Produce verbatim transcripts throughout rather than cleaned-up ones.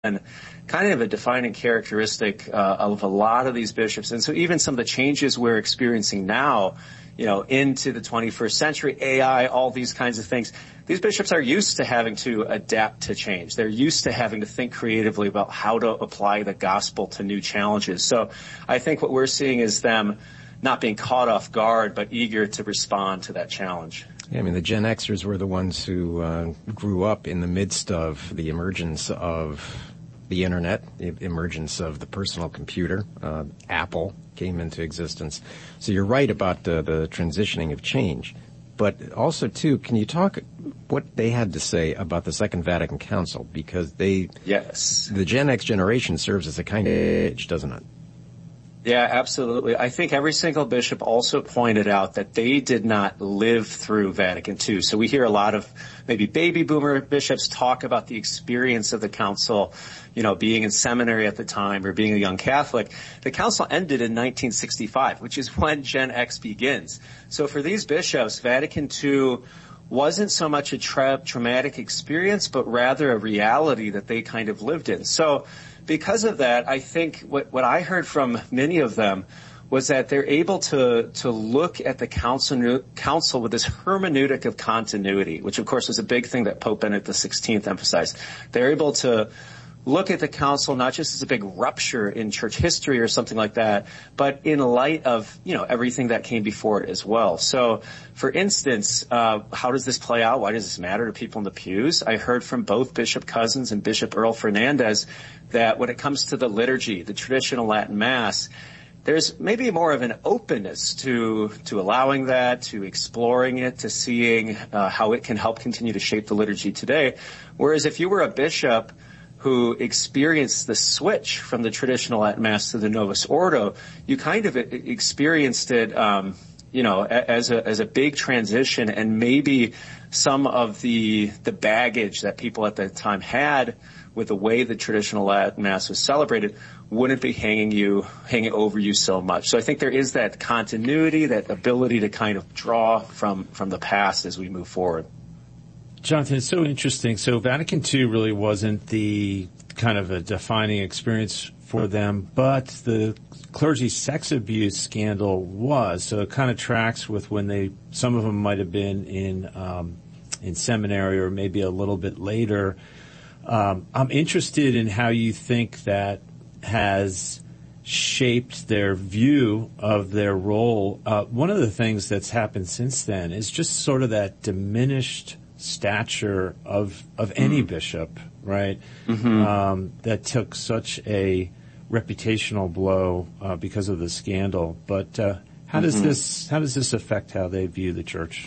And kind of a defining characteristic uh, of a lot of these bishops. And so even some of the changes we're experiencing now, you know, into the twenty-first century, A I, all these kinds of things, these bishops are used to having to adapt to change. They're used to having to think creatively about how to apply the gospel to new challenges. So I think what we're seeing is them not being caught off guard, but eager to respond to that challenge. Yeah, I mean, the Gen Xers were the ones who uh, grew up in the midst of the emergence of the internet, the emergence of the personal computer. Uh, Apple came into existence. So you're right about uh, the transitioning of change. But also, too, can you talk what they had to say about the Second Vatican Council? Because they, yes, the Gen X generation serves as a kind of age, doesn't it? Yeah, absolutely. I think every single bishop also pointed out that they did not live through Vatican Two. So we hear a lot of maybe baby boomer bishops talk about the experience of the council, you know, being in seminary at the time or being a young Catholic. The council ended in nineteen sixty-five, which is when Gen X begins. So for these bishops, Vatican Two wasn't so much a tra- traumatic experience, but rather a reality that they kind of lived in. So because of that, I think what, what I heard from many of them was that they're able to, to look at the council, council with this hermeneutic of continuity, which of course was a big thing that Pope Benedict the sixteenth emphasized. They're able to look at the council not just as a big rupture in church history or something like that, but in light of, you know, everything that came before it as well. So, for instance, uh, how does this play out? Why does this matter to people in the pews? I heard from both Bishop Cousins and Bishop Earl Fernandez that when it comes to the liturgy, the traditional Latin Mass, there's maybe more of an openness to to allowing that, to exploring it, to seeing uh, how it can help continue to shape the liturgy today. Whereas if you were a bishop who experienced the switch from the traditional Latin Mass to the Novus Ordo, you kind of experienced it, um, you know, as a as a big transition, and maybe some of the the baggage that people at that time had with the way the traditional Latin Mass was celebrated wouldn't be hanging you hanging over you so much. So I think there is that continuity, that ability to kind of draw from from the past as we move forward. Jonathan, it's so interesting. So Vatican Two really wasn't the kind of a defining experience for them, but the clergy sex abuse scandal was. So it kind of tracks with when they, some of them might have been in um, in seminary or maybe a little bit later. Um, I'm interested in how you think that has shaped their view of their role. Uh, one of the things that's happened since then is just sort of that diminished stature of of any bishop, right? Mm-hmm. Um, that took such a reputational blow uh, because of the scandal. But uh, how mm-hmm. does this how does this affect how they view the church?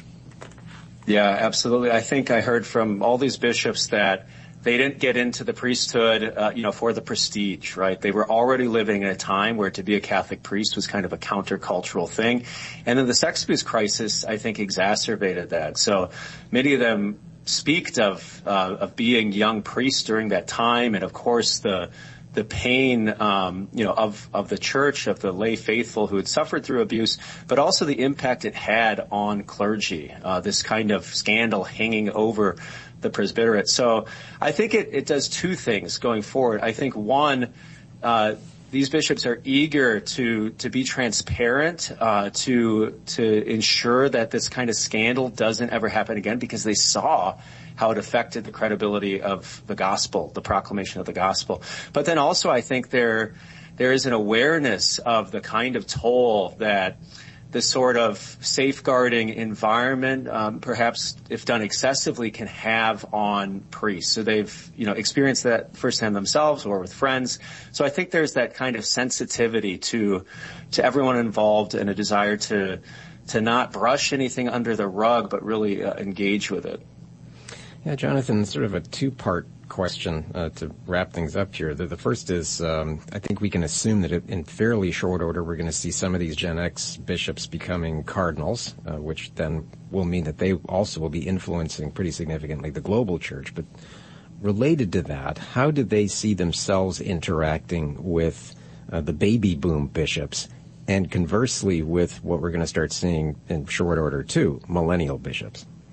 Yeah, absolutely. I think I heard from all these bishops that they didn't get into the priesthood, uh, you know, for the prestige, right? They were already living in a time where to be a Catholic priest was kind of a countercultural thing. And then the sex abuse crisis, I think, exacerbated that. So many of them speak of, uh, of being young priests during that time. And of course, the, the pain, um, you know, of, of the church, of the lay faithful who had suffered through abuse, but also the impact it had on clergy, uh, this kind of scandal hanging over the presbyterate. So I think it, it does two things going forward. I think one, uh, these bishops are eager to to be transparent, uh, to to ensure that this kind of scandal doesn't ever happen again, because they saw how it affected the credibility of the gospel, the proclamation of the gospel. But then also I think there there is an awareness of the kind of toll that this sort of safeguarding environment, um, perhaps if done excessively, can have on priests. So they've, you know, experienced that firsthand themselves or with friends. So I think there's that kind of sensitivity to, to everyone involved, and a desire to, to not brush anything under the rug, but really uh, engage with it. Yeah, Jonathan, sort of a two-part question uh, to wrap things up here. The, the first is, um, I think we can assume that in fairly short order we're going to see some of these Gen X bishops becoming cardinals, uh, which then will mean that they also will be influencing pretty significantly the global church. But related to that, how do they see themselves interacting with uh, the baby boom bishops, and conversely with what we're going to start seeing in short order too, millennial bishops?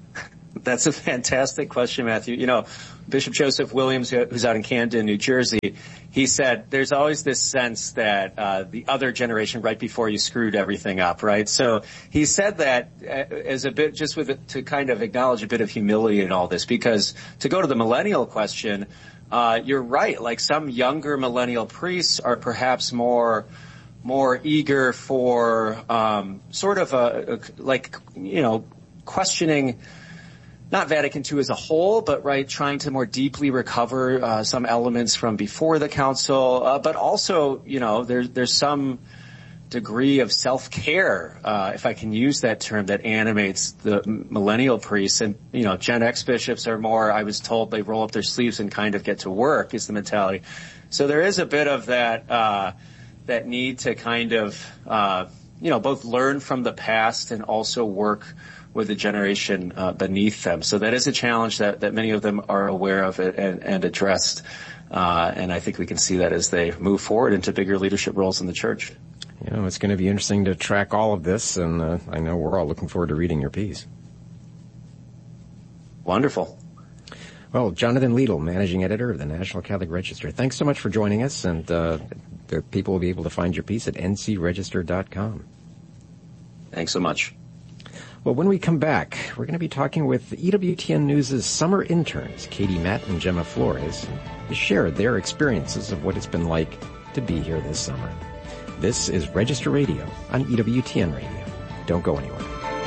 That's a fantastic question, Matthew. You know, Bishop Joseph Williams, who's out in Camden, New Jersey, he said there's always this sense that uh the other generation right before you screwed everything up, right? So he said that as a bit, just with it, to kind of acknowledge a bit of humility in all this, because to go to the millennial question, uh you're right. Like, some younger millennial priests are perhaps more more eager for um sort of a, a like, you know, questioning not Vatican two as a whole, but right, trying to more deeply recover uh, some elements from before the council, uh, but also, you know, there's there's some degree of self-care, uh, if I can use that term, that animates the millennial priests. And, you know, Gen X bishops are more, I was told, they roll up their sleeves and kind of get to work, is the mentality. So there is a bit of that uh, that need to kind of, uh, you know, both learn from the past and also work with the generation uh, beneath them. So that is a challenge that, that many of them are aware of it and, and addressed. Uh, and I think we can see that as they move forward into bigger leadership roles in the church. You know, it's going to be interesting to track all of this, and uh, I know we're all looking forward to reading your piece. Wonderful. Well, Jonathan Liedl, Managing Editor of the National Catholic Register, thanks so much for joining us, and uh, the people will be able to find your piece at n c register dot com. Thanks so much. Well, when we come back, we're going to be talking with E W T N News' summer interns, Katie Matt and Gemma Flores, to share their experiences of what it's been like to be here this summer. This is Register Radio on E W T N Radio. Don't go anywhere.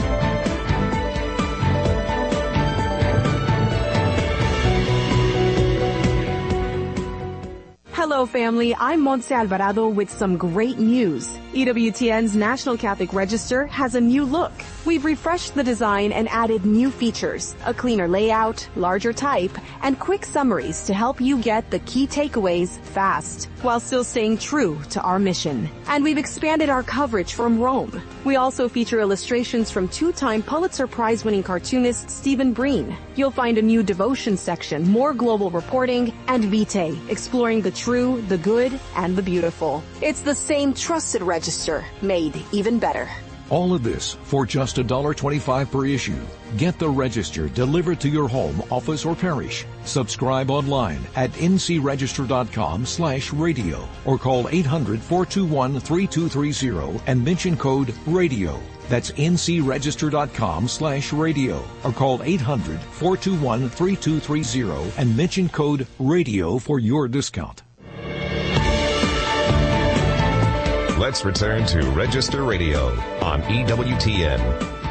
Hello, family. I'm Montse Alvarado with some great news. E W T N's National Catholic Register has a new look. We've refreshed the design and added new features, a cleaner layout, larger type, and quick summaries to help you get the key takeaways fast, while still staying true to our mission. And we've expanded our coverage from Rome. We also feature illustrations from two-time Pulitzer Prize-winning cartoonist Stephen Breen. You'll find a new devotion section, more global reporting, and Vitae, exploring the true, the good, and the beautiful. It's the same trusted register, made even better. All of this for just one dollar twenty-five per issue. Get the Register delivered to your home, office, or parish. Subscribe online at n c register dot com slash radio or call eight hundred, four two one, three two three zero and mention code RADIO. That's n c register dot com slash radio or call eight hundred, four two one, three two three zero and mention code RADIO for your discount. Let's return to Register Radio on E W T N.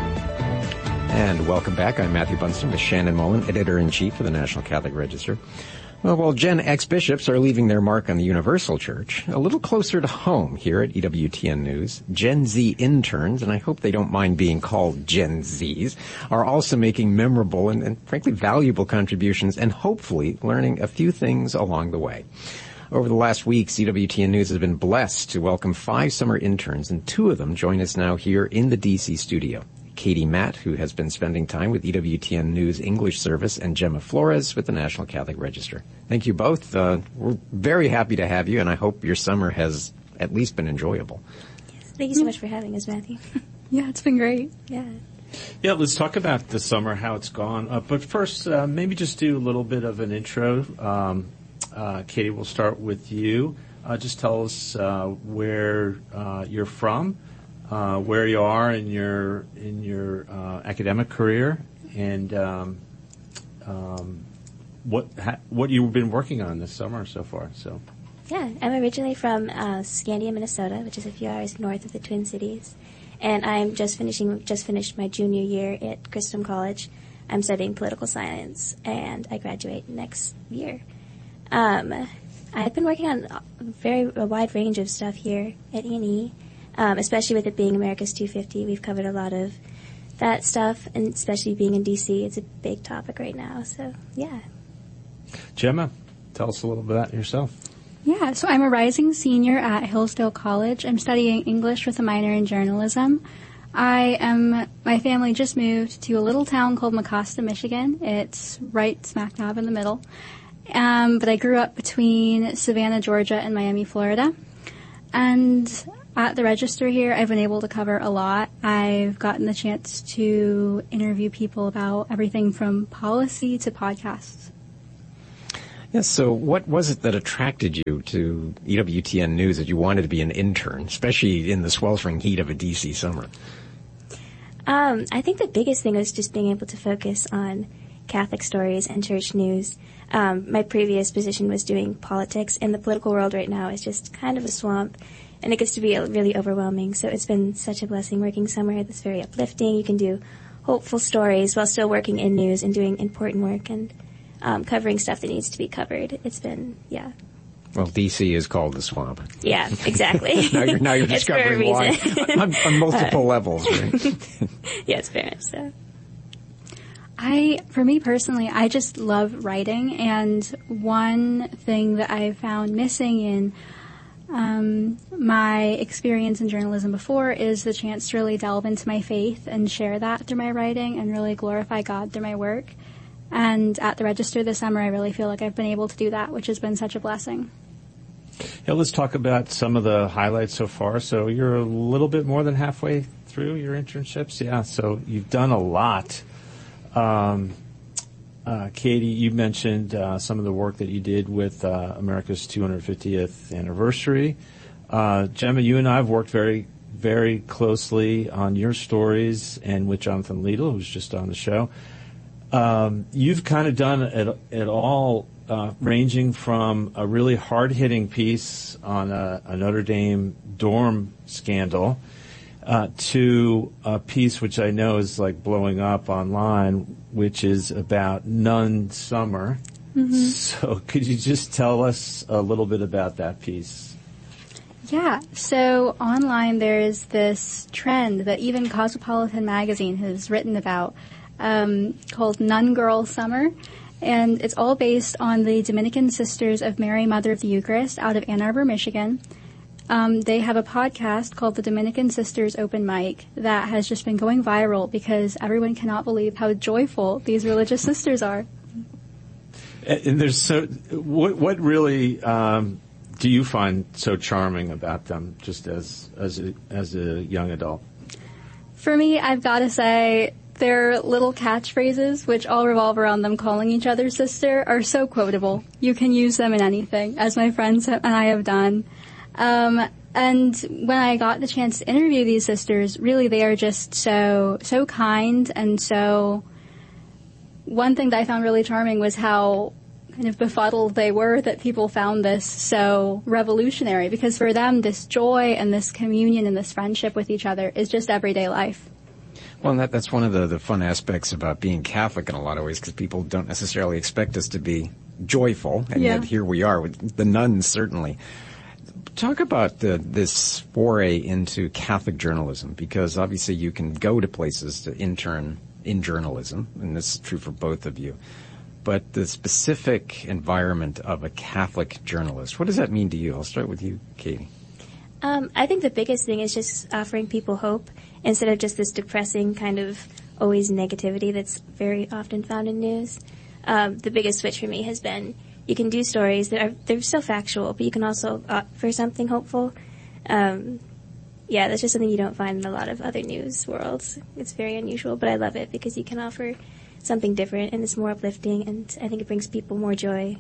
And welcome back. I'm Matthew Bunston with Shannon Mullen, Editor-in-Chief of the National Catholic Register. Well, while Gen X bishops are leaving their mark on the Universal Church, a little closer to home here at E W T N News, Gen Z interns, and I hope they don't mind being called Gen Zs, are also making memorable and, and frankly valuable contributions and hopefully learning a few things along the way. Over the last weeks, E W T N News has been blessed to welcome five summer interns, and two of them join us now here in the D C studio. Katie Matt, who has been spending time with E W T N News English service, and Gemma Flores with the National Catholic Register. Thank you both. Uh, we're very happy to have you, and I hope your summer has at least been enjoyable. Yes, thank you so much for having us, Matthew. Yeah, it's been great. Yeah. Yeah, let's talk about the summer, how it's gone. Uh, but first, uh, maybe just do a little bit of an intro. Um, uh, Katie, we'll start with you. Uh, just tell us uh, where uh, you're from, uh, where you are in your in your uh, academic career, and um, um, what ha- what you've been working on this summer so far. So, yeah, I'm originally from uh, Scandia, Minnesota, which is a few hours north of the Twin Cities, and I'm just finishing just finished my junior year at Christendom College. I'm studying political science, and I graduate next year. Um, I've been working on a very a wide range of stuff here at E and E, um, especially with it being America's two fifty. We've covered a lot of that stuff, and especially being in D C, it's a big topic right now. So, yeah. Gemma, tell us a little bit about yourself. Yeah, so I'm a rising senior at Hillsdale College. I'm studying English with a minor in journalism. I am, my family just moved to a little town called Mecosta, Michigan. It's right smack dab in the middle. Um, but I grew up between Savannah, Georgia, and Miami, Florida. And At the Register here, I've been able to cover a lot. I've gotten the chance to interview people about everything from policy to podcasts. Yes, so what was it that attracted you to E W T N News that you wanted to be an intern, especially in the sweltering heat of a D C summer? Um, I think the biggest thing was just being able to focus on Catholic stories and church news. Um, my previous position was doing politics, and the political world right now is just kind of a swamp, and it gets to be really overwhelming. So it's been such a blessing working somewhere that's very uplifting. You can do hopeful stories while still working in news and doing important work and um, covering stuff that needs to be covered. It's been, yeah. Well, D C is called the swamp. Yeah, exactly. now you're, now you're discovering why on, on multiple uh, levels, right? Yeah, it's very much so. I, for me personally, I just love writing, and one thing that I found missing in um, my experience in journalism before is the chance to really delve into my faith and share that through my writing and really glorify God through my work. And at the Register this summer, I really feel like I've been able to do that, which has been such a blessing. Yeah, let's talk about some of the highlights so far. So you're a little bit more than halfway through your internships. Yeah, so you've done a lot. Um, uh, Katie, you mentioned uh, some of the work that you did with uh, America's two hundred fiftieth anniversary. Uh, Gemma, you and I have worked very, very closely on your stories and with Jonathan Liedl, who's just on the show. Um, you've kind of done it, it all, uh, ranging from a really hard-hitting piece on a, a Notre Dame dorm scandal Uh, to a piece which I know is like blowing up online, which is about Nun Summer. Mm-hmm. So could you just tell us a little bit about that piece? Yeah, so online there is this trend that even Cosmopolitan magazine has written about um, called Nun Girl Summer. And it's all based on the Dominican Sisters of Mary, Mother of the Eucharist out of Ann Arbor, Michigan. Um, they have a podcast called the Dominican Sisters Open Mic that has just been going viral because everyone cannot believe how joyful these religious sisters are. And there's so, what, what really um, do you find so charming about them, just as as a, as a young adult? For me, I've got to say their little catchphrases, which all revolve around them calling each other sister, are so quotable. You can use them in anything, as my friends and I have done. Um, and when I got the chance to interview these sisters, really they are just so, so kind and so, one thing that I found really charming was how kind of befuddled they were that people found this so revolutionary, because for them this joy and this communion and this friendship with each other is just everyday life. Well, that, that's one of the, the fun aspects about being Catholic in a lot of ways, because people don't necessarily expect us to be joyful, and yeah. yet here we are with the nuns, certainly. Talk about the, this foray into Catholic journalism, because obviously you can go to places to intern in journalism, and this is true for both of you. But the specific environment of a Catholic journalist, what does that mean to you? I'll start with you, Katie. Um, I think the biggest thing is just offering people hope instead of just this depressing kind of always negativity that's very often found in news. Um, the biggest switch for me has been you can do stories that are they're so factual, but you can also offer something hopeful. Um, yeah, that's just something you don't find in a lot of other news worlds. It's very unusual, but I love it because you can offer something different, and it's more uplifting, and I think it brings people more joy.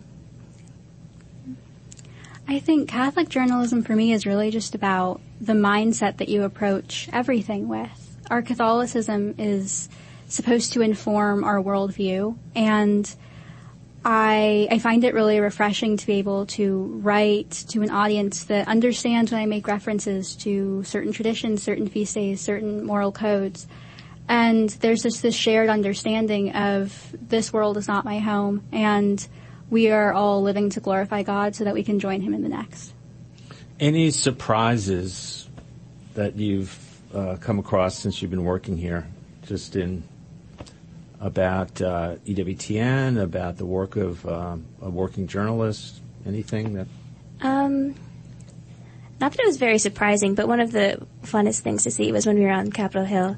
I think Catholic journalism for me is really just about the mindset that you approach everything with. Our Catholicism is supposed to inform our worldview, and I, I find it really refreshing to be able to write to an audience that understands when I make references to certain traditions, certain feast days, certain moral codes. And there's just this shared understanding of this world is not my home, and we are all living to glorify God so that we can join him in the next. Any surprises that you've uh, come across since you've been working here, just in about uh, E W T N, about the work of um, a working journalist, anything that? Um, not that it was very surprising, but one of the funnest things to see was when we were on Capitol Hill.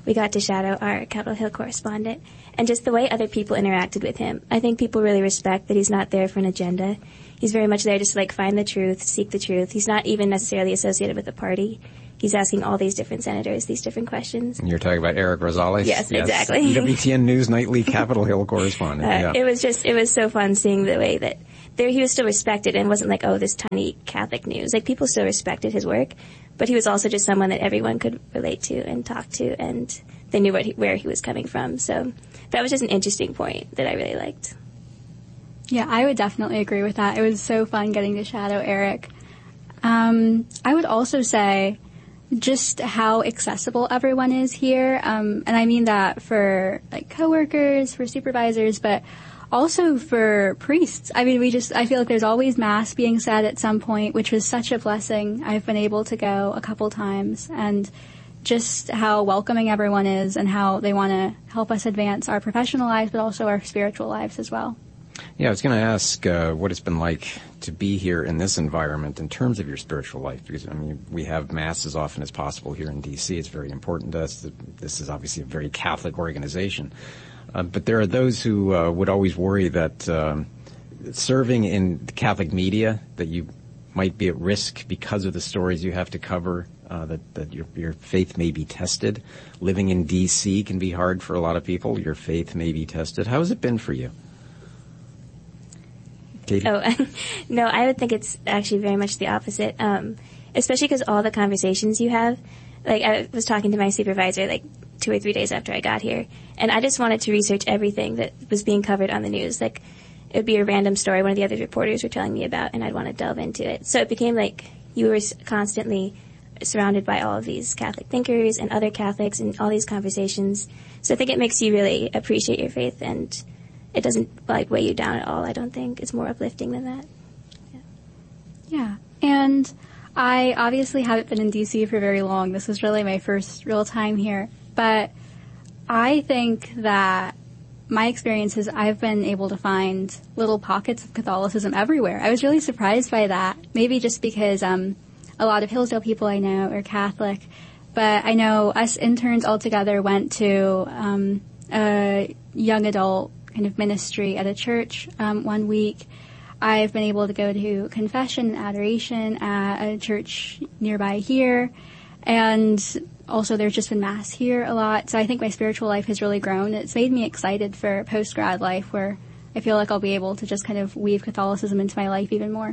we got to shadow our Capitol Hill correspondent, and just the way other people interacted with him. I think people really respect that he's not there for an agenda. He's very much there just to like find the truth, seek the truth. He's not even necessarily associated with a party. He's asking all these different senators these different questions. And you're talking about Eric Rosales? Yes, yes. Exactly. E W T N News Nightly Capitol Hill correspondent. Uh, yeah. It was just, it was so fun seeing the way that there he was still respected and wasn't like, oh, this tiny Catholic news. Like, people still respected his work, but he was also just someone that everyone could relate to and talk to, and they knew what he, where he was coming from. So that was just an interesting point that I really liked. Yeah, I would definitely agree with that. It was so fun getting to shadow Eric. Um, I would also say just how accessible everyone is here. Um, and I mean that for like coworkers, for supervisors, but also for priests. I mean, we just, I feel like there's always mass being said at some point, which was such a blessing. I've been able to go a couple times, and just how welcoming everyone is and how they want to help us advance our professional lives, but also our spiritual lives as well. Yeah, I was going to ask uh, what it's been like to be here in this environment in terms of your spiritual life, because, I mean, we have Mass as often as possible here in D C It's very important to us. This is obviously a very Catholic organization. Uh, but there are those who uh, would always worry that um, serving in Catholic media, that you might be at risk because of the stories you have to cover, uh, that, that your, your faith may be tested. Living in D C can be hard for a lot of people. Your faith may be tested. How has it been for you? Katie? Oh, no, I would think it's actually very much the opposite, um, especially because all the conversations you have, like I was talking to my supervisor like two or three days after I got here, and I just wanted to research everything that was being covered on the news. Like, it would be a random story one of the other reporters were telling me about, and I'd want to delve into it. So it became like you were constantly surrounded by all of these Catholic thinkers and other Catholics and all these conversations. So I think it makes you really appreciate your faith, and it doesn't like weigh you down at all, I don't think. It's more uplifting than that. Yeah. Yeah. And I obviously haven't been in D C for very long. This is really my first real time here. But I think that my experience is I've been able to find little pockets of Catholicism everywhere. I was really surprised by that. Maybe just because um, a lot of Hillsdale people I know are Catholic. But I know us interns all together went to um, a young adult kind of ministry at a church um, one week. I've been able to go to confession and adoration at a church nearby here. And also there's just been Mass here a lot. So I think my spiritual life has really grown. It's made me excited for post-grad life, where I feel like I'll be able to just kind of weave Catholicism into my life even more.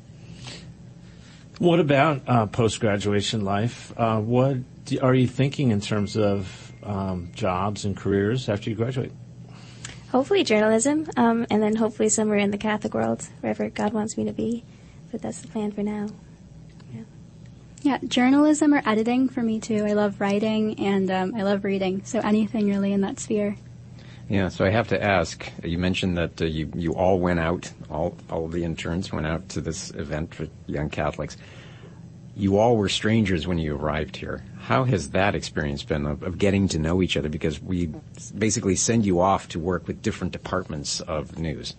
What about uh, post-graduation life? Uh, what do, are you thinking in terms of um, jobs and careers after you graduate? Hopefully journalism, um, and then hopefully somewhere in the Catholic world, wherever God wants me to be. But that's the plan for now. Yeah, yeah journalism or editing for me too. I love writing and um, I love reading, so anything really in that sphere. Yeah, so I have to ask, you mentioned that uh, you, you all went out, all, all of the interns went out to this event for young Catholics. You all were strangers when you arrived here. How has that experience been of, of getting to know each other? Because we basically send you off to work with different departments of news.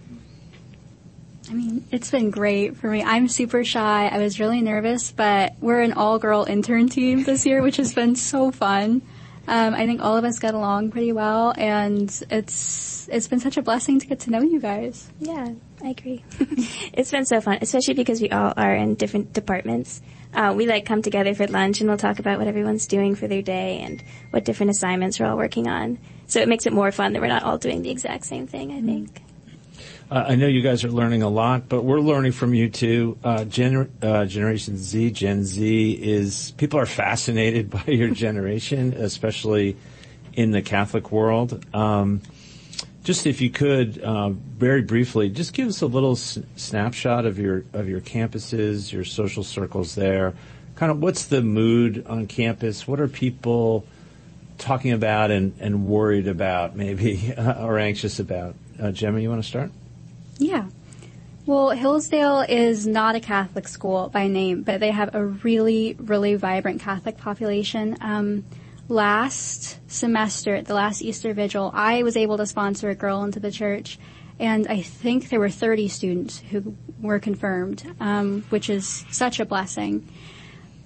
I mean, it's been great for me. I'm super shy. I was really nervous, but we're an all-girl intern team this year, which has been so fun. Um, I think all of us got along pretty well, and it's it's been such a blessing to get to know you guys. Yeah, I agree. It's been so fun, especially because we all are in different departments. Uh, we like come together for lunch, and we'll talk about what everyone's doing for their day and what different assignments we're all working on. So it makes it more fun that we're not all doing the exact same thing, I think. Uh, I know you guys are learning a lot, but we're learning from you too. Uh, gener- uh, Generation Z, Gen Z is, people are fascinated by your generation, especially in the Catholic world. Um, just if you could, uh, very briefly, just give us a little s- snapshot of your, of your campuses, your social circles there. Kind of what's the mood on campus? What are people talking about and, and worried about maybe, uh, or anxious about? Uh, Gemma, you want to start? Yeah. Well, Hillsdale is not a Catholic school by name, but they have a really, really vibrant Catholic population. Um, last semester, at the last Easter Vigil, I was able to sponsor a girl into the church, and I think there were thirty students who were confirmed, um, which is such a blessing.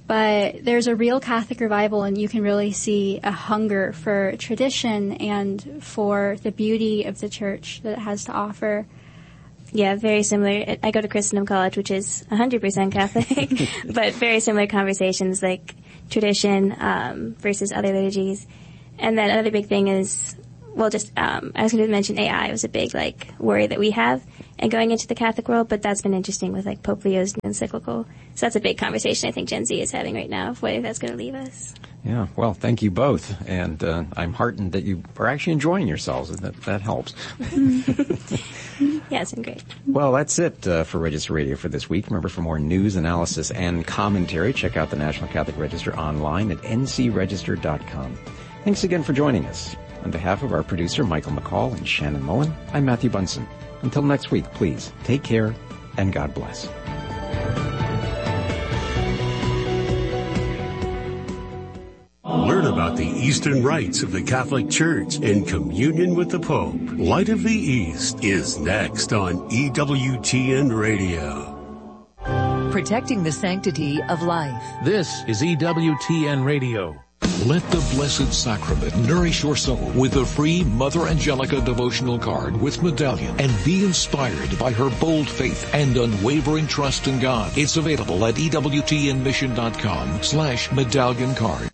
but there's a real Catholic revival, and you can really see a hunger for tradition and for the beauty of the church that it has to offer. Yeah, very similar. I go to Christendom College, which is one hundred percent Catholic, but very similar conversations like tradition um, versus other liturgies. And then another big thing is, well, just um, I was going to mention A I was a big like worry that we have and going into the Catholic world, but that's been interesting with like Pope Leo's encyclical. So that's a big conversation I think Gen Z is having right now of whether that's going to leave us. Yeah, well, thank you both, and uh, I'm heartened that you are actually enjoying yourselves, and that, that helps. Yeah, it's been great. Well, that's it uh, for Register Radio for this week. Remember, for more news, analysis, and commentary, check out the National Catholic Register online at n c register dot com. Thanks again for joining us. On behalf of our producer, Michael McCall and Shannon Mullen, I'm Matthew Bunson. Until next week, please take care and God bless. Learn about the Eastern rites of the Catholic Church and communion with the Pope. Light of the East is next on E W T N Radio. Protecting the sanctity of life. This is E W T N Radio. Let the Blessed Sacrament nourish your soul with the free Mother Angelica devotional card with medallion, and be inspired by her bold faith and unwavering trust in God. It's available at E W T N mission dot com slash medallion card.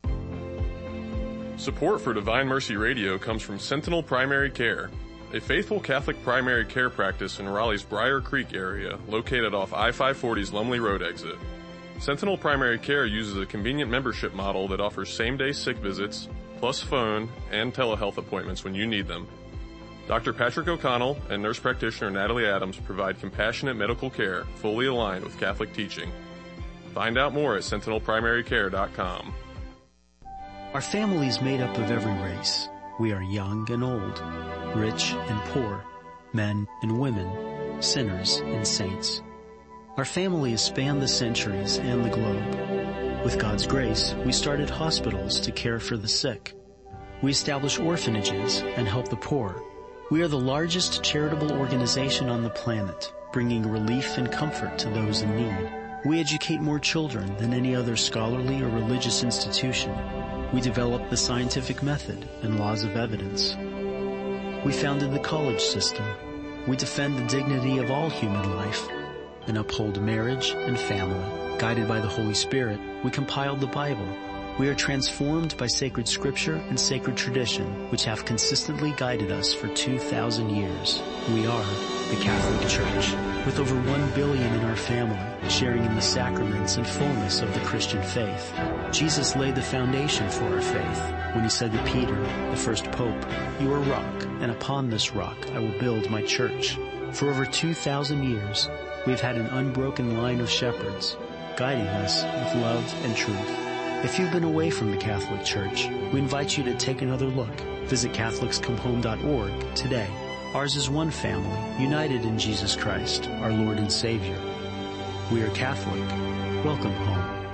Support for Divine Mercy Radio comes from Sentinel Primary Care, a faithful Catholic primary care practice in Raleigh's Briar Creek area, located off I five forty's Lumley Road exit. Sentinel Primary Care uses a convenient membership model that offers same-day sick visits, plus phone and telehealth appointments when you need them. Doctor Patrick O'Connell and nurse practitioner Natalie Adams provide compassionate medical care fully aligned with Catholic teaching. Find out more at sentinel primary care dot com. Our family is made up of every race. We are young and old, rich and poor, men and women, sinners and saints. Our family has spanned the centuries and the globe. With God's grace, we started hospitals to care for the sick. We establish orphanages and help the poor. We are the largest charitable organization on the planet, bringing relief and comfort to those in need. We educate more children than any other scholarly or religious institution. We developed the scientific method and laws of evidence. We founded the college system. We defend the dignity of all human life and uphold marriage and family. Guided by the Holy Spirit, we compiled the Bible. We are transformed by sacred scripture and sacred tradition, which have consistently guided us for two thousand years. We are the Catholic Church, with over one billion in our family, sharing in the sacraments and fullness of the Christian faith. Jesus laid the foundation for our faith when he said to Peter, the first pope, "You are a rock, and upon this rock I will build my church." For over two thousand years, we have had an unbroken line of shepherds, guiding us with love and truth. If you've been away from the Catholic Church, we invite you to take another look. Visit catholics come home dot org today. Ours is one family, united in Jesus Christ, our Lord and Savior. We are Catholic. Welcome home.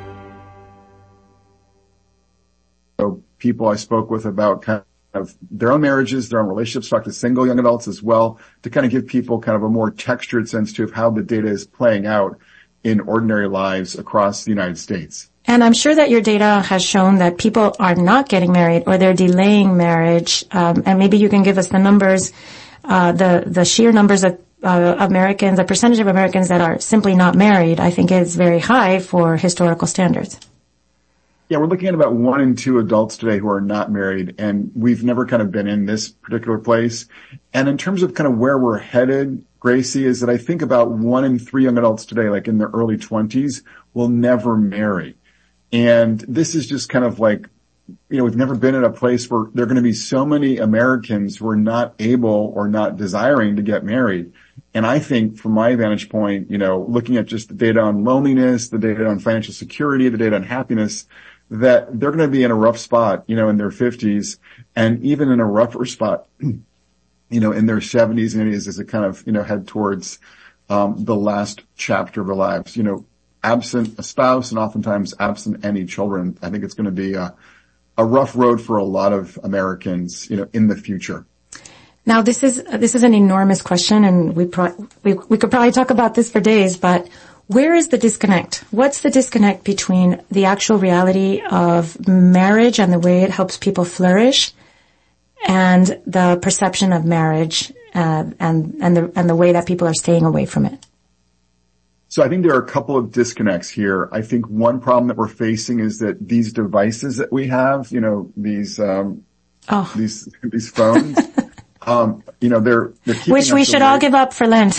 So people I spoke with about kind of their own marriages, their own relationships, talk to single young adults as well, to kind of give people kind of a more textured sense to how the data is playing out in ordinary lives across the United States. And I'm sure that your data has shown that people are not getting married or they're delaying marriage. Um, and maybe you can give us the numbers, uh, the, the sheer numbers of uh, Americans, the percentage of Americans that are simply not married, I think is very high for historical standards. Yeah, we're looking at about one in two adults today who are not married, and we've never kind of been in this particular place. And in terms of kind of where we're headed, Gracie, is that I think about one in three young adults today, like in their early twenties, will never marry. And this is just kind of like, you know, we've never been in a place where there are going to be so many Americans who are not able or not desiring to get married. And I think from my vantage point, you know, looking at just the data on loneliness, the data on financial security, the data on happiness, that they're going to be in a rough spot, you know, in their fifties, and even in a rougher spot, you know, in their seventies and eighties as they kind of, you know, head towards um the last chapter of their lives, you know, absent a spouse and oftentimes absent any children. I think it's going to be a, a rough road for a lot of Americans, you know, in the future. Now, this is this is an enormous question, and we pro- we, we could probably talk about this for days. But where is the disconnect? What's the disconnect between the actual reality of marriage and the way it helps people flourish and the perception of marriage uh, and, and, the, and the way that people are staying away from it? So I think there are a couple of disconnects here. I think one problem that we're facing is that these devices that we have, you know, these, um, oh. these, these phones, um, you know, they're, they're keeping which we should all give up for Lent.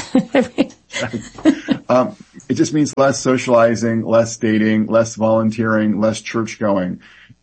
um, it just means less socializing, less dating, less volunteering, less church going.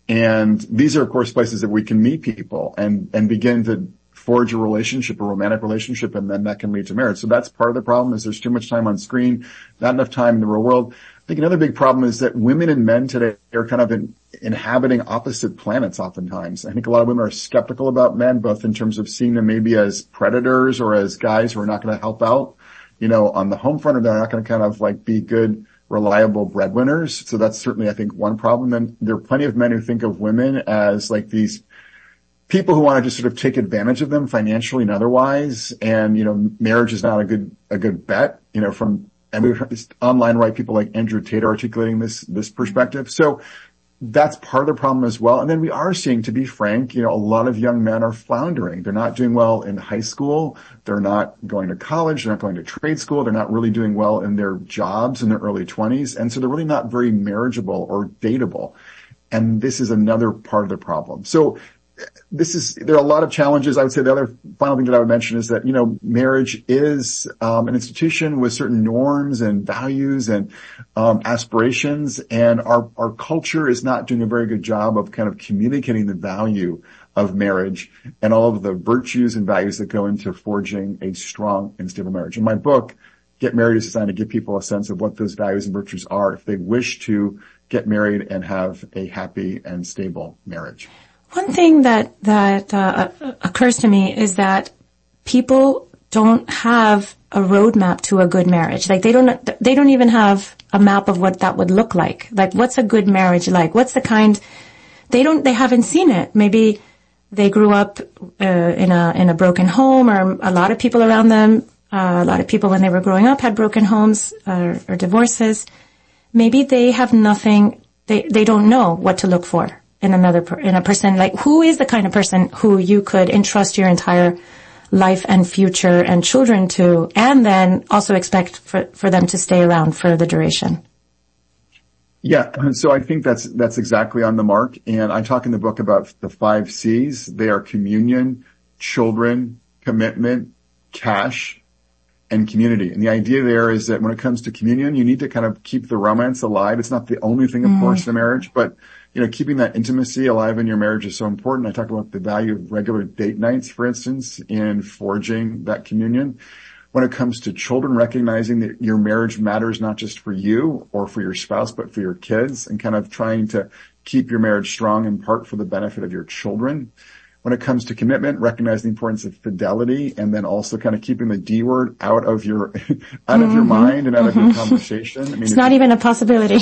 And these are, of course, places that we can meet people and, and begin to forge a relationship, a romantic relationship, and then that can lead to marriage. So that's part of the problem is there's too much time on screen, not enough time in the real world. I think another big problem is that women and men today are kind of in, inhabiting opposite planets oftentimes. I think a lot of women are skeptical about men, both in terms of seeing them maybe as predators or as guys who are not going to help out, you know, on the home front, or they're not going to kind of like be good, reliable breadwinners. So that's certainly, I think, one problem. And there are plenty of men who think of women as like these people who want to just sort of take advantage of them financially and otherwise. And, you know, marriage is not a good, a good bet, you know, from, and we've heard online, right, people like Andrew Tate articulating this, this perspective. So that's part of the problem as well. And then we are seeing, to be frank, you know, a lot of young men are floundering. They're not doing well in high school. They're not going to college. They're not going to trade school. They're not really doing well in their jobs in their early twenties. And so they're really not very marriageable or dateable. And this is another part of the problem. So this is, there are a lot of challenges. I would say the other final thing that I would mention is that, you know, marriage is, um, an institution with certain norms and values and, um, aspirations. And our, our culture is not doing a very good job of kind of communicating the value of marriage and all of the virtues and values that go into forging a strong and stable marriage. In my book, Get Married is designed to give people a sense of what those values and virtues are if they wish to get married and have a happy and stable marriage. One thing that that uh, occurs to me is that people don't have a roadmap to a good marriage. Like they don't they don't even have a map of what that would look like. Like what's a good marriage like? What's the kind they don't they haven't seen it. Maybe they grew up uh, in a in a broken home, or a lot of people around them, uh, a lot of people when they were growing up had broken homes or, or divorces. Maybe they have nothing. They they don't know what to look for in another, in a person. Like, who is the kind of person who you could entrust your entire life and future and children to, and then also expect for, for them to stay around for the duration? Yeah. So I think that's, that's exactly on the mark. And I talk in the book about the five C's. They are communion, children, commitment, cash, and community. And the idea there is that when it comes to communion, you need to kind of keep the romance alive. It's not the only thing, of mm. course, in a marriage, but you know, keeping that intimacy alive in your marriage is so important. I talk about the value of regular date nights, for instance, in forging that communion. When it comes to children, recognizing that your marriage matters not just for you or for your spouse, but for your kids, and kind of trying to keep your marriage strong in part for the benefit of your children. When it comes to commitment, recognize the importance of fidelity, and then also kind of keeping the D word out of your, out mm-hmm. of your mind and out mm-hmm. of your conversation. I mean, it's not even a possibility.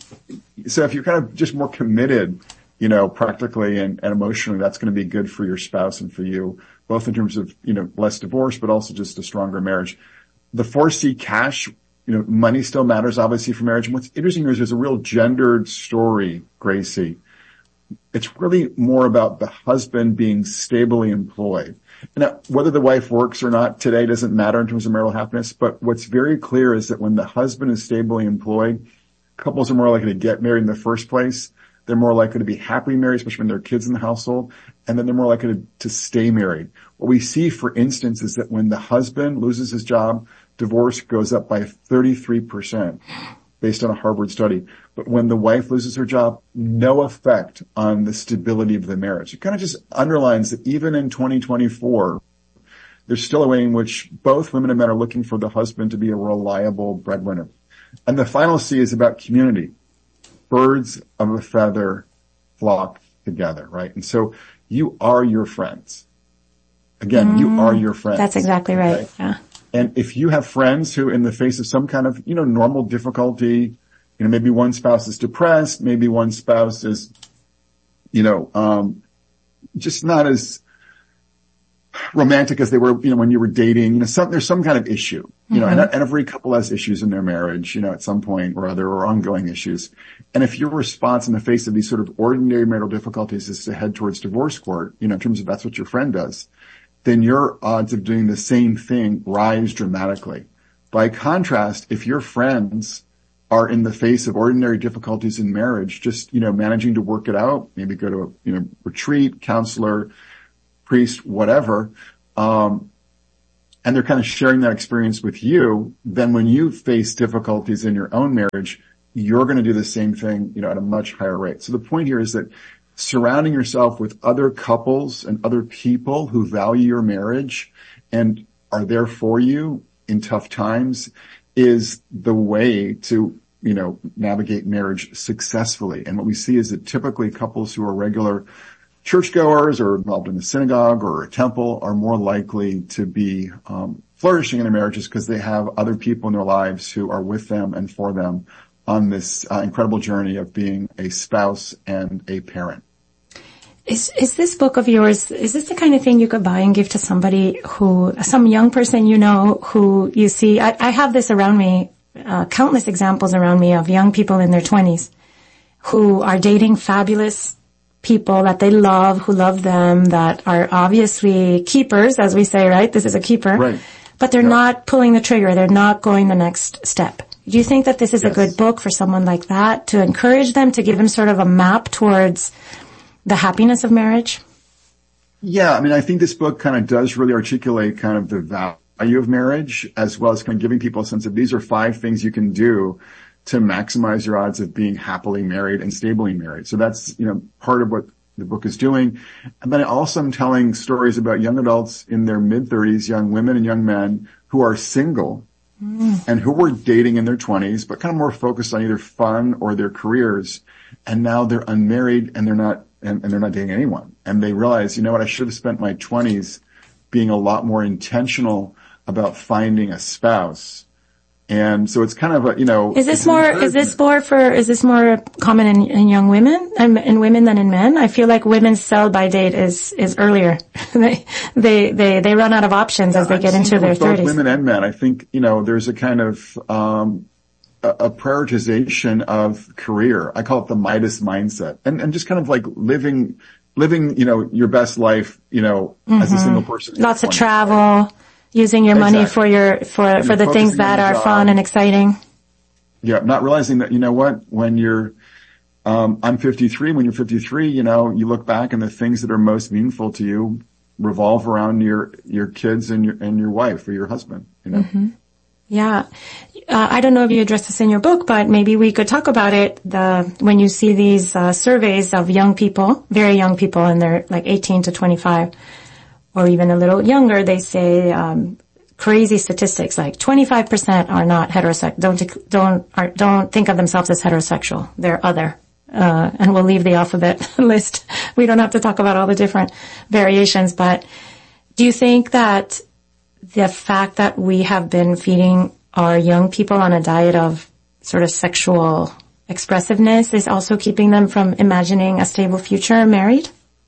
So if you're kind of just more committed, you know, practically and, and emotionally, that's going to be good for your spouse and for you, both in terms of, you know, less divorce, but also just a stronger marriage. The four C, cash, you know, money still matters obviously for marriage. And what's interesting is there's a real gendered story, Gracie. It's really more about the husband being stably employed. Now, whether the wife works or not today doesn't matter in terms of marital happiness, but what's very clear is that when the husband is stably employed, couples are more likely to get married in the first place. They're more likely to be happily married, especially when there are kids in the household, and then they're more likely to, to stay married. What we see, for instance, is that when the husband loses his job, divorce goes up by thirty-three percent based on a Harvard study. But when the wife loses her job, no effect on the stability of the marriage. It kind of just underlines that even in twenty twenty-four, there's still a way in which both women and men are looking for the husband to be a reliable breadwinner. And the final C is about community. Birds of a feather flock together, right? And so you are your friends. Again, mm, you are your friends. That's exactly right. Okay? Yeah. And if you have friends who, in the face of some kind of, you know, normal difficulty, you know, maybe one spouse is depressed, maybe one spouse is, you know, um, just not as, romantic as they were, you know, when you were dating. You know, some, there's some kind of issue, you know, mm-hmm. and, and every couple has issues in their marriage, you know, at some point or other, or ongoing issues. And if your response in the face of these sort of ordinary marital difficulties is to head towards divorce court, you know, in terms of that's what your friend does, then your odds of doing the same thing rise dramatically. By contrast, if your friends are in the face of ordinary difficulties in marriage, just, you know, managing to work it out, maybe go to a, you know, retreat, counselor, priest, whatever, um, and they're kind of sharing that experience with you, then when you face difficulties in your own marriage, you're going to do the same thing, you know, at a much higher rate. So the point here is that surrounding yourself with other couples and other people who value your marriage and are there for you in tough times is the way to, you know, navigate marriage successfully. And what we see is that typically couples who are regular churchgoers or involved in a synagogue or a temple are more likely to be um, flourishing in their marriages because they have other people in their lives who are with them and for them on this uh, incredible journey of being a spouse and a parent. Is is this book of yours, is this the kind of thing you could buy and give to somebody who, some young person you know who you see, I, I have this around me, uh, countless examples around me of young people in their twenties who are dating fabulous people that they love, who love them, that are obviously keepers, as we say, right? This is a keeper. Right. But they're yeah. not pulling the trigger. They're not going the next step. Do you think that this is yes. a good book for someone like that to encourage them, to give them sort of a map towards the happiness of marriage? Yeah, I mean, I think this book kind of does really articulate kind of the value of marriage, as well as kind of giving people a sense of these are five things you can do to maximize your odds of being happily married and stably married. So that's, you know, part of what the book is doing. And then also I'm telling stories about young adults in their mid-thirties, young women and young men who are single mm. and who were dating in their twenties, but kind of more focused on either fun or their careers. And now they're unmarried and they're not And, and they're not dating anyone. And they realize, you know what, I should have spent my twenties being a lot more intentional about finding a spouse. And so it's kind of a, you know. Is this more, is this more for, is this more common in, in young women and in women than in men? I feel like women's sell by date is, is earlier. they, they, they, they run out of options as they get into their thirties. Both women and men. I think, you know, there's a kind of, um, a prioritization of career. I call it the Midas mindset, and and just kind of like living, living, you know, your best life, you know, mm-hmm. as a single person. Lots of travel, using your money exactly. for your, for, and for the things that are job. fun and exciting. Yeah. Not realizing that, you know what, when you're, um, I'm fifty-three, when you're fifty-three, you know, you look back and the things that are most meaningful to you revolve around your, your kids and your, and your wife or your husband, you know. Mm-hmm. Yeah. Uh, I don't know if you address this in your book, but maybe we could talk about it. The, when you see these, uh, surveys of young people, very young people, and they're like eighteen to twenty-five, or even a little younger, they say, um, crazy statistics like twenty-five percent are not heterosexual, don't, don't, are, don't think of themselves as heterosexual. They're other. Uh, and we'll leave the alphabet list. We don't have to talk about all the different variations, but do you think that the fact that we have been feeding our young people on a diet of sort of sexual expressiveness is also keeping them from imagining a stable future married?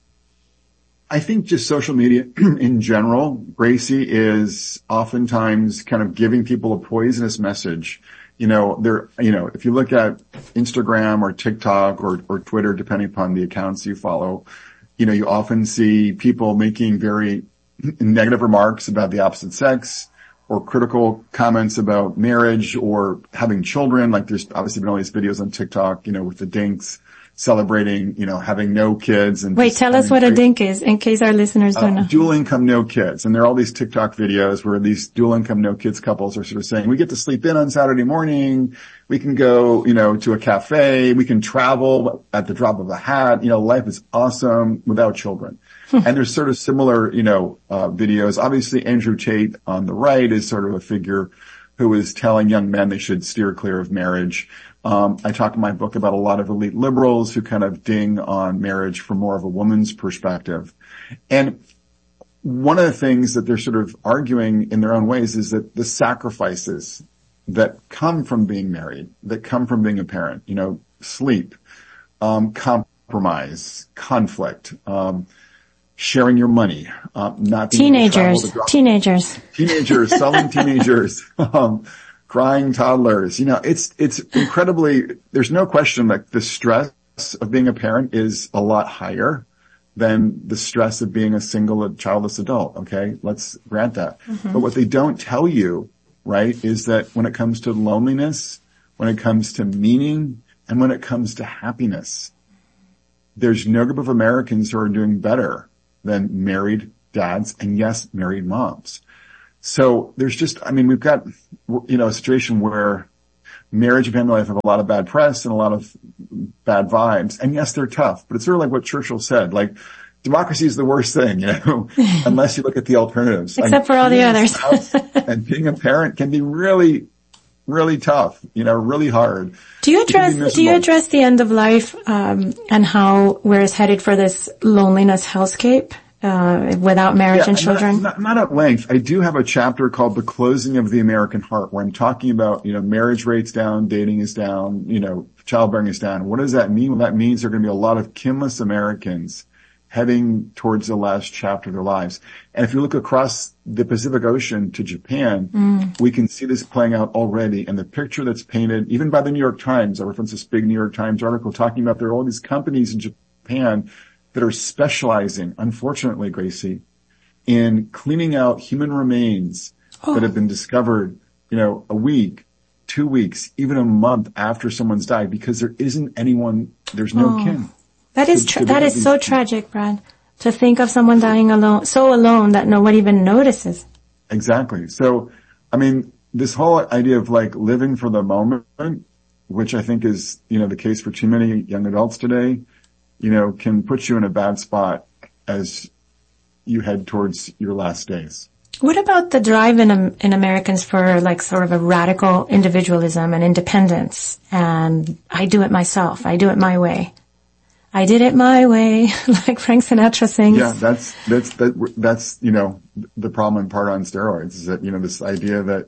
I think just social media in general, Gracie, is oftentimes kind of giving people a poisonous message. You know, there, you know, if you look at Instagram or TikTok or, or Twitter, depending upon the accounts you follow, you know, you often see people making very negative remarks about the opposite sex or critical comments about marriage or having children. Like there's obviously been all these videos on TikTok, you know, with the dinks celebrating, you know, having no kids. And wait, tell us what a dink is in case our listeners don't uh, know. Dual income, no kids. And there are all these TikTok videos where these dual income, no kids couples are sort of saying, we get to sleep in on Saturday morning. We can go, you know, to a cafe. We can travel at the drop of a hat. You know, life is awesome without children. And there's sort of similar, you know, uh, videos. Obviously, Andrew Tate on the right is sort of a figure who is telling young men they should steer clear of marriage. Um, I talk in my book about a lot of elite liberals who kind of ding on marriage from more of a woman's perspective. And one of the things that they're sort of arguing in their own ways is that the sacrifices that come from being married, that come from being a parent, you know, sleep, um, compromise, conflict, um, sharing your money, uh, not being teenagers, teenagers, teenagers, selling teenagers, um, crying toddlers. You know, it's, it's incredibly, there's no question that the stress of being a parent is a lot higher than the stress of being a single childless adult. Okay. Let's grant that. Mm-hmm. But what they don't tell you, right, is that when it comes to loneliness, when it comes to meaning, and when it comes to happiness, there's no group of Americans who are doing better than married dads and, yes, married moms. So there's just, I mean, we've got, you know, a situation where marriage and family life have a lot of bad press and a lot of bad vibes. And yes, they're tough, but it's sort of like what Churchill said, like, democracy is the worst thing, you know, unless you look at the alternatives. Except like, for all the others. And being a parent can be really, really tough, you know, really hard. Do you address, do you address the end of life, um, and how we're headed for this loneliness hellscape, uh, without marriage yeah, and children? Not, not, not at length. I do have a chapter called The Closing of the American Heart, where I'm talking about, you know, marriage rates down, dating is down, you know, childbearing is down. What does that mean? Well, that means there are going to be a lot of kinless Americans heading towards the last chapter of their lives. And if you look across the Pacific Ocean to Japan, mm. we can see this playing out already. And the picture that's painted, even by the New York Times, I reference this big New York Times article talking about there are all these companies in Japan that are specializing, unfortunately, Gracie, in cleaning out human remains oh. that have been discovered, you know, a week, two weeks, even a month after someone's died, because there isn't anyone, there's no oh. kin. That is tra- that is so tragic, Brad, to think of someone dying alone, so alone that no one even notices. Exactly. So, I mean, this whole idea of like living for the moment, which I think is, you know, the case for too many young adults today, you know, can put you in a bad spot as you head towards your last days. What about the drive in um, in Americans for like sort of a radical individualism and independence? And I do it myself. I do it my way. I did it my way, like Frank Sinatra sings. Yeah, that's, that's, that, that's, you know, the problem in part on steroids is that, you know, this idea that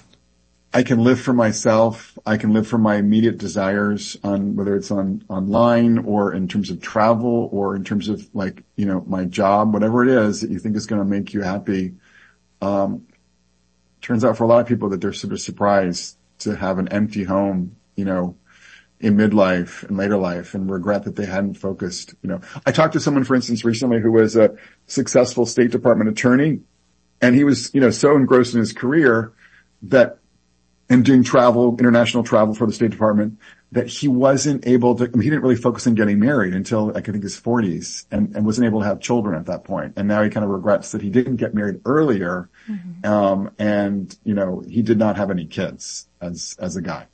I can live for myself, I can live for my immediate desires on, whether it's on, online or in terms of travel or in terms of like, you know, my job, whatever it is that you think is going to make you happy. Um, turns out for a lot of people that they're sort of surprised to have an empty home, you know, in midlife and later life and regret that they hadn't focused, you know. I talked to someone, for instance, recently who was a successful State Department attorney, and he was, you know, so engrossed in his career that, and doing travel, international travel for the State Department, that he wasn't able to, I mean, he didn't really focus on getting married until like, I think his forties and, and wasn't able to have children at that point. And now he kind of regrets that he didn't get married earlier. Mm-hmm. Um, and, you know, he did not have any kids as, as a guy.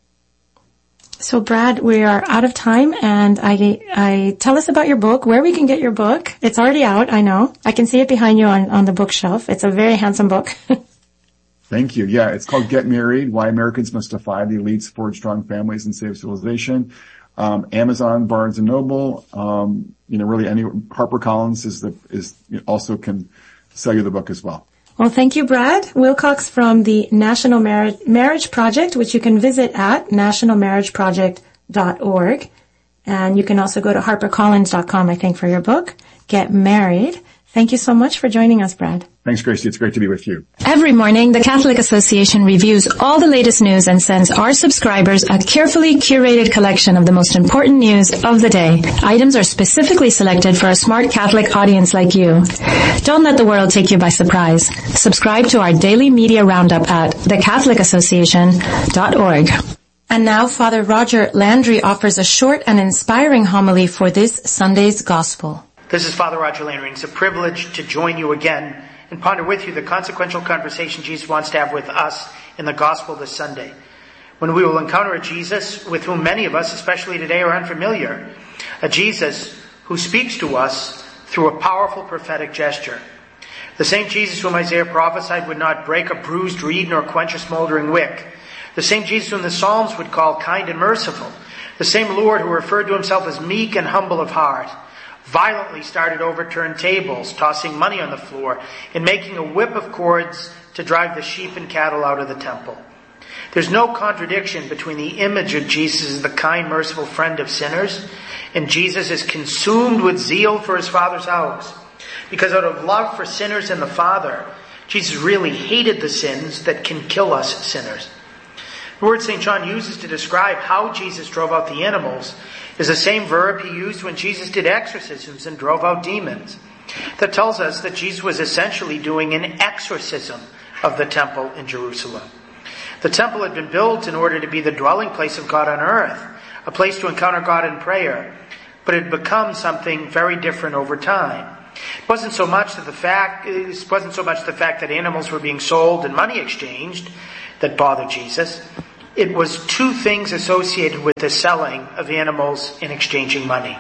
So Brad, we are out of time, and I, I tell us about your book, where we can get your book. It's already out, I know. I can see it behind you on, on the bookshelf. It's a very handsome book. Thank you. Yeah, it's called Get Married, Why Americans Must Defy the Elites, Forge Strong Families, and Save Civilization. Um, Amazon, Barnes and Noble, um, you know, really any, HarperCollins is the, is, you know, also can sell you the book as well. Well, thank you, Brad Wilcox from the National Marriage, Marriage Project, which you can visit at national marriage project dot org. And you can also go to harper collins dot com, I think, for your book, Get Married. Thank you so much for joining us, Brad. Thanks, Gracie. It's great to be with you. Every morning, the Catholic Association reviews all the latest news and sends our subscribers a carefully curated collection of the most important news of the day. Items are specifically selected for a smart Catholic audience like you. Don't let the world take you by surprise. Subscribe to our daily media roundup at the catholic association dot org. And now Father Roger Landry offers a short and inspiring homily for this Sunday's Gospel. This is Father Roger Landry. It's a privilege to join you again and ponder with you the consequential conversation Jesus wants to have with us in the Gospel this Sunday, when we will encounter a Jesus with whom many of us, especially today, are unfamiliar. A Jesus who speaks to us through a powerful prophetic gesture. The same Jesus whom Isaiah prophesied would not break a bruised reed nor quench a smoldering wick. The same Jesus whom the Psalms would call kind and merciful. The same Lord who referred to himself as meek and humble of heart. Violently started overturned tables, tossing money on the floor, and making a whip of cords to drive the sheep and cattle out of the temple. There's no contradiction between the image of Jesus as the kind, merciful friend of sinners, and Jesus is consumed with zeal for his Father's house. because out of love for sinners and the Father, Jesus really hated the sins that can kill us sinners. The word Saint John uses to describe how Jesus drove out the animals is the same verb he used when Jesus did exorcisms and drove out demons. That tells us that Jesus was essentially doing an exorcism of the temple in Jerusalem. The temple had been built in order to be the dwelling place of God on earth, a place to encounter God in prayer, but it had become something very different over time. It wasn't so much that the fact, it wasn't so much the fact that animals were being sold and money exchanged that bothered Jesus. It was two things associated with the selling of animals and exchanging money.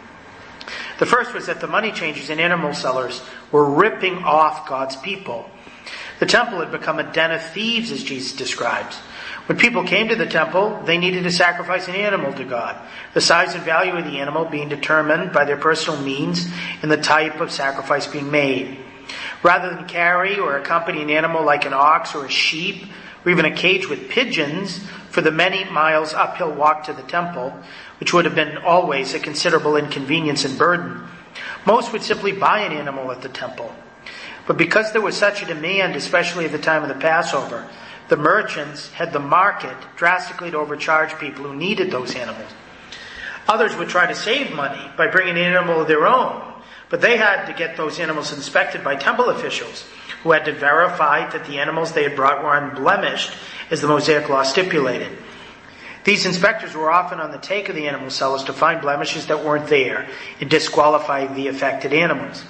The first was that the money changers and animal sellers were ripping off God's people. The temple had become a den of thieves, as Jesus describes. When people came to the temple, they needed to sacrifice an animal to God, the size and value of the animal being determined by their personal means and the type of sacrifice being made. Rather than carry or accompany an animal like an ox or a sheep, or even a cage with pigeons for the many miles uphill walk to the temple, which would have been always a considerable inconvenience and burden, most would simply buy an animal at the temple. But because there was such a demand, especially at the time of the Passover, the merchants had the market drastically to overcharge people who needed those animals. Others would try to save money by bringing an animal of their own, but they had to get those animals inspected by temple officials who had to verify that the animals they had brought were unblemished, as the Mosaic law stipulated. These inspectors were often on the take of the animal sellers to find blemishes that weren't there and disqualify the affected animals.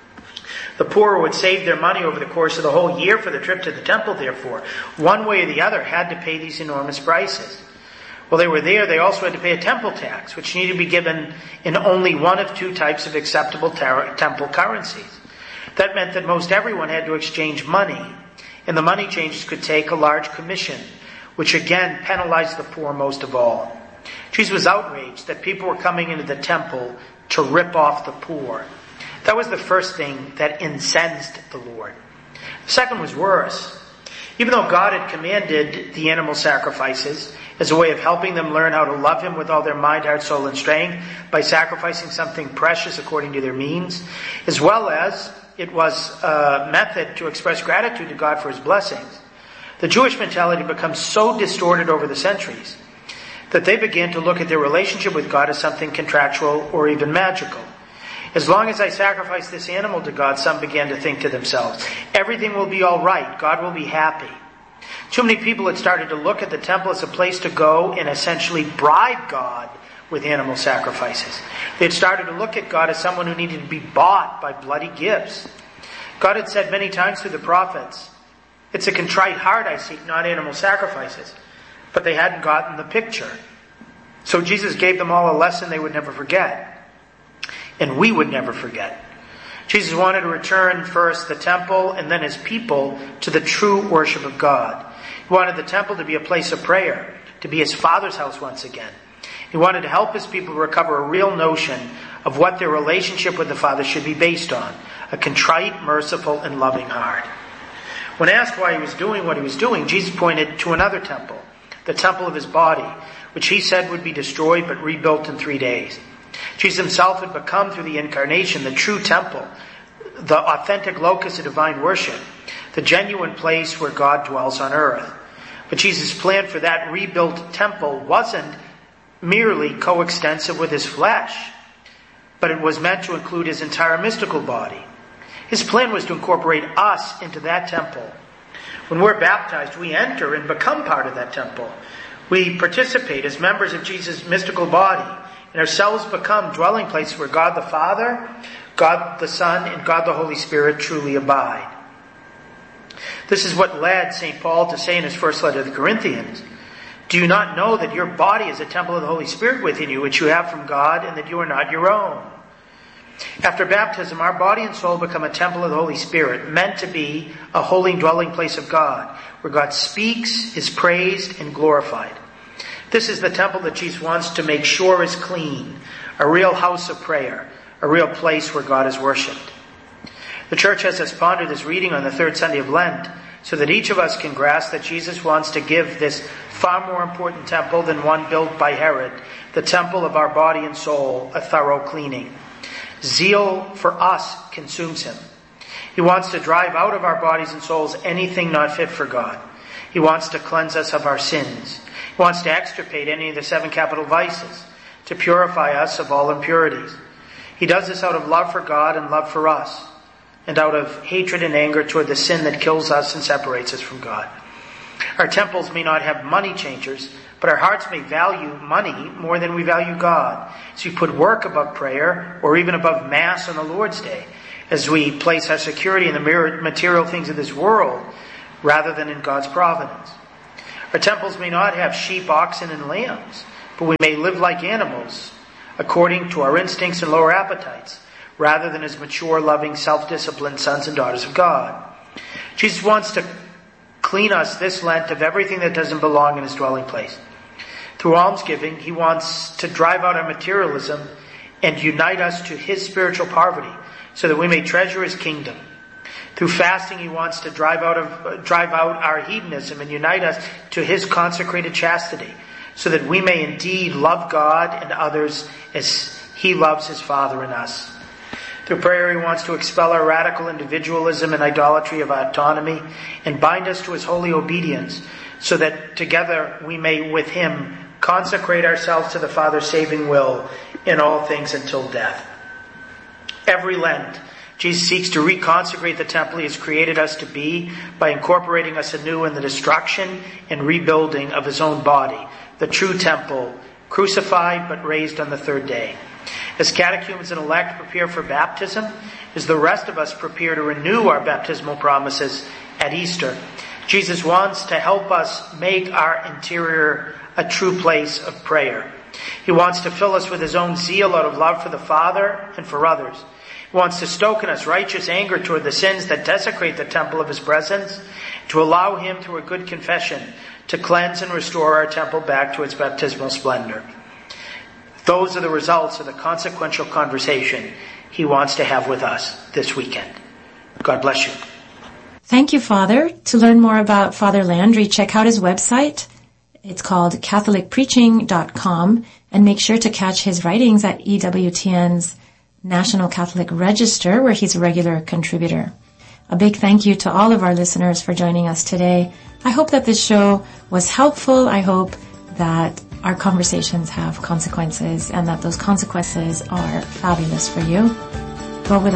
The poor would save their money over the course of the whole year for the trip to the temple, therefore, one way or the other, had to pay these enormous prices. While they were there, they also had to pay a temple tax, which needed to be given in only one of two types of acceptable tar- temple currencies. That meant that most everyone had to exchange money, and the money changers could take a large commission, which again penalized the poor most of all. Jesus was outraged that people were coming into the temple to rip off the poor. That was the first thing that incensed the Lord. The second was worse. Even though God had commanded the animal sacrifices as a way of helping them learn how to love Him with all their mind, heart, soul, and strength by sacrificing something precious according to their means, as well as it was a method to express gratitude to God for His blessings, the Jewish mentality becomes so distorted over the centuries that they began to look at their relationship with God as something contractual or even magical. As long as I sacrifice this animal to God, some began to think to themselves, everything will be all right. God will be happy. Too many people had started to look at the temple as a place to go and essentially bribe God with animal sacrifices. They had started to look at God as someone who needed to be bought by bloody gifts. God had said many times through the prophets, it's a contrite heart I seek, not animal sacrifices. But they hadn't gotten the picture. So Jesus gave them all a lesson they would never forget. And we would never forget. Jesus wanted to return first the temple and then His people to the true worship of God. He wanted the temple to be a place of prayer, to be His Father's house once again. He wanted to help His people recover a real notion of what their relationship with the Father should be based on, a contrite, merciful, and loving heart. When asked why He was doing what He was doing, Jesus pointed to another temple, the temple of His body, which He said would be destroyed but rebuilt in three days. Jesus Himself had become, through the incarnation, the true temple, the authentic locus of divine worship, the genuine place where God dwells on earth. But Jesus' plan for that rebuilt temple wasn't merely coextensive with His flesh, but it was meant to include His entire mystical body. His plan was to incorporate us into that temple. When we're baptized, we enter and become part of that temple. We participate as members of Jesus' mystical body, and ourselves become dwelling places where God the Father, God the Son, and God the Holy Spirit truly abide. This is what led Saint Paul to say in his first letter to the Corinthians, do you not know that your body is a temple of the Holy Spirit within you, which you have from God, and that you are not your own? After baptism, our body and soul become a temple of the Holy Spirit, meant to be a holy dwelling place of God, where God speaks, is praised, and glorified. This is the temple that Jesus wants to make sure is clean, a real house of prayer, a real place where God is worshipped. The Church has us ponder this reading on the third Sunday of Lent, so that each of us can grasp that Jesus wants to give this far more important temple than one built by Herod, the temple of our body and soul, a thorough cleaning. Zeal for us consumes him. He wants to drive out of our bodies and souls anything not fit for God. He wants to cleanse us of our sins. He wants to extirpate any of the seven capital vices, to purify us of all impurities. He does this out of love for God and love for us, and out of hatred and anger toward the sin that kills us and separates us from God. Our temples may not have money changers, but our hearts may value money more than we value God. So we put work above prayer, or even above Mass on the Lord's Day, as we place our security in the material things of this world, rather than in God's providence. Our temples may not have sheep, oxen, and lambs, but we may live like animals, according to our instincts and lower appetites, rather than as mature, loving, self-disciplined sons and daughters of God. Jesus wants to clean us this Lent of everything that doesn't belong in his dwelling place. Through almsgiving, he wants to drive out our materialism and unite us to his spiritual poverty, so that we may treasure his kingdom. Through fasting, he wants to drive out of uh, drive out our hedonism and unite us to his consecrated chastity, so that we may indeed love God and others as he loves his Father and us. Through prayer, he wants to expel our radical individualism and idolatry of autonomy and bind us to his holy obedience, so that together we may with him consecrate ourselves to the Father's saving will in all things until death. Every Lent, Jesus seeks to reconsecrate the temple he has created us to be by incorporating us anew in the destruction and rebuilding of his own body, the true temple, crucified but raised on the third day. As catechumens and elect prepare for baptism, as the rest of us prepare to renew our baptismal promises at Easter, Jesus wants to help us make our interior a true place of prayer. He wants to fill us with his own zeal out of love for the Father and for others. He wants to stoke in us righteous anger toward the sins that desecrate the temple of his presence, to allow him, through a good confession, to cleanse and restore our temple back to its baptismal splendor. Those are the results of the consequential conversation he wants to have with us this weekend. God bless you. Thank you, Father. To learn more about Father Landry, check out his website. It's called catholic preaching dot com, and make sure to catch his writings at E W T N's National Catholic Register, where he's a regular contributor. A big thank you to all of our listeners for joining us today. I hope that this show was helpful. I hope that our conversations have consequences, and that those consequences are fabulous for you. Go with